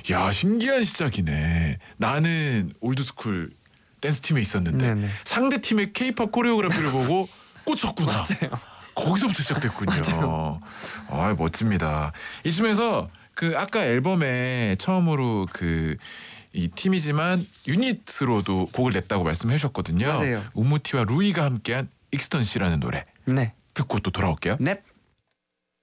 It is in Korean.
야, 신기한 시작이네. 나는 올드스쿨 댄스 팀에 있었는데 네네. 상대 팀의 K-팝 코레오그래피를 보고 꽂혔구나. 맞아요. 거기서부터 시작됐군요. 맞아요. 아, 멋집니다. 이쯤에서 그 아까 앨범에 처음으로 그 이 팀이지만 유닛으로도 곡을 냈다고 말씀해 주셨거든요. 맞아요. 우무티와 루이가 함께한 익스턴시라는 노래 네. 듣고 또 돌아올게요. 넵.